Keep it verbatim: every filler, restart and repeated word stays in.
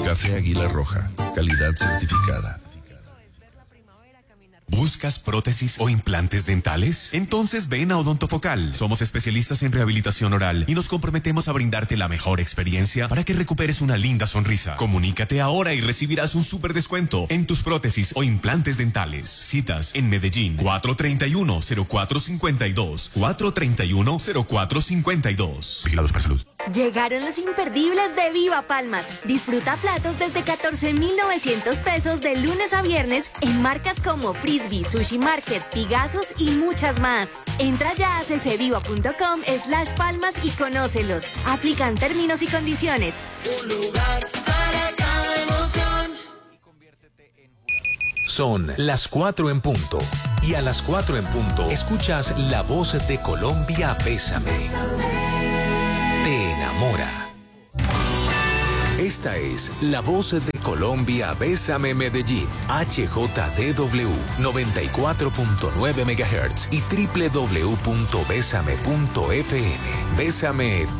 Café Águila Roja, calidad certificada. ¿Buscas prótesis o implantes dentales? Entonces ven a Odontofocal. Somos especialistas en rehabilitación oral y nos comprometemos a brindarte la mejor experiencia para que recuperes una linda sonrisa. Comunícate ahora y recibirás un súper descuento en tus prótesis o implantes dentales. Citas en Medellín, cuatro treinta y uno, cero cuatro cincuenta y dos, cuatro treinta y uno, cero cuatro cincuenta y dos. Vigilados para salud. Llegaron los imperdibles de Viva Palmas. Disfruta platos desde catorce mil novecientos pesos de lunes a viernes en marcas como Frisbee, Sushi Market, Pigazos y muchas más. Entra ya a ccviva.com slash palmas y conócelos. Aplican términos y condiciones. Un lugar para cada emoción. Son las cuatro en punto. Y a las cuatro en punto escuchas La Voz de Colombia, Bésame. Te enamora. Esta es La Voz de Colombia, Bésame Medellín, H J D W noventa y cuatro punto nueve megahertz y doble u doble u doble u punto bésame punto f m. Bésame